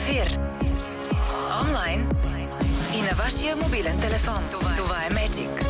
ефир. Онлайн и на вашия мобилен телефон. Това е Magic.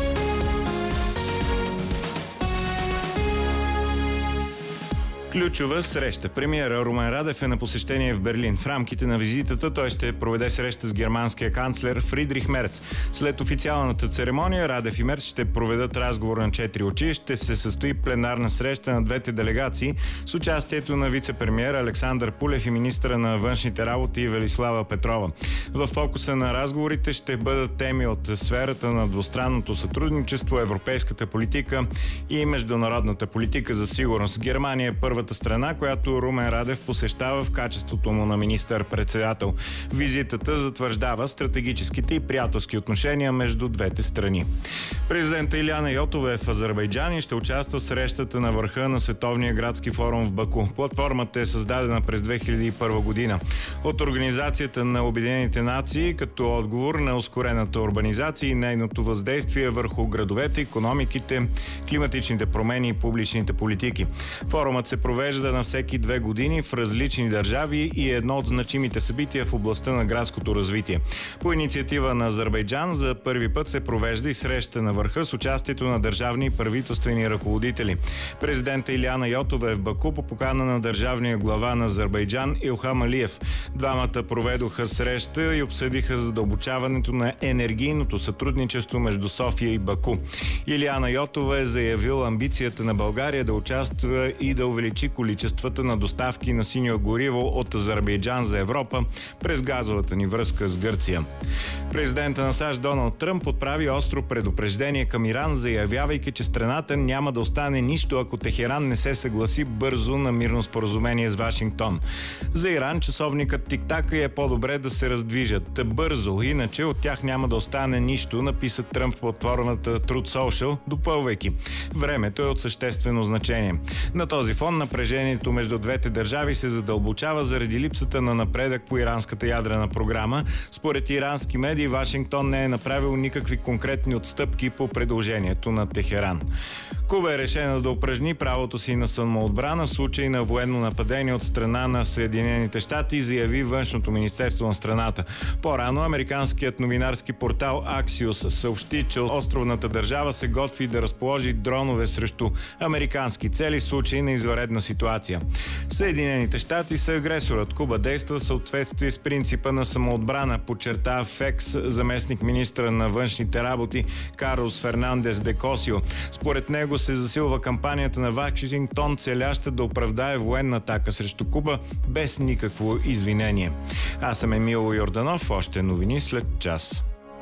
Ключова среща. Премиера Румен Радев е на посещение в Берлин. В рамките на визитата той ще проведе среща с германския канцлер Фридрих Мерц. След официалната церемония Радев и Мерц ще проведат разговор на 4 очи. Ще се състои пленарна среща на двете делегации с участието на вице-премиера Александър Пулев и министъра на външните работи Велислава Петрова. В фокуса на разговорите ще бъдат теми от сферата на двустранното сътрудничество, европейската политика и международната политика за сигурност. Германия е първата страна, която Румен Радев посещава в качеството му на министър-председател. Визитата затвърждава стратегическите и приятелски отношения между двете страни. Президента Илияна Йотова е в Азербайджан и ще участва в срещата на върха на Световния градски форум в Баку. Платформата е създадена през 2001 година от Организацията на Обединените нации като отговор на ускорената урбанизация и нейното въздействие върху градовете, икономиките, климатичните промени и публичните политики. Форумът се провежда на всеки 2 години в различни държави и е едно от значимите събития в областта на градското развитие. По инициатива на Азербайджан за първи път се провежда и среща на върха с участието на държавни и правителствени ръководители. Президента Илияна Йотова е в Баку по покана на държавния глава на Азербайджан Илхам Алиев. Двамата проведоха среща и обсъдиха задълбочаването на енергийното сътрудничество между София и Баку. Илияна Йотова е заявила амбицията на България да участва и да увеличи количествата на доставки на синьо гориво от Азербайджан за Европа през газовата ни връзка с Гърция. Президента на САЩ Доналд Тръмп отправи остро предупреждение към Иран, заявявайки, че страната няма да остане нищо, ако Техеран не се съгласи бързо на мирно споразумение с Вашингтон. За Иран часовникът тик-така е по-добре да се раздвижат бързо, иначе от тях няма да остане нищо, написа Тръмп в платформата Truth Social, допълвайки: времето е от съществено значение. На този фон напрежението между двете държави се задълбочава заради липсата на напредък по иранската ядрена програма. Според ирански медии, Вашингтон не е направил никакви конкретни отстъпки по предложението на Техеран. Куба е решена да упражни правото си на самоотбрана в случай на военно нападение от страна на Съединените щати, заяви външното министерство на страната. По-рано американският новинарски портал Axios съобщи, че островната държава се готви да разположи дронове срещу американски цели в случай на извънредна ситуация. Съединените щати са агресорът. Куба действа в съответствие с принципа на самоотбрана, подчерта в Екс заместник министра на външните работи Карлос Фернандес де Косио. Според него се засилва кампанията на Вашингтон, целяща да оправдае военна атака срещу Куба без никакво извинение. Аз съм Емил Йорданов. Още новини след час.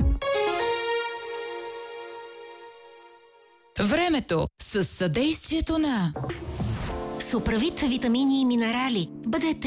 Времето с съдействието на Суправит, витамини и минерали. Бъдете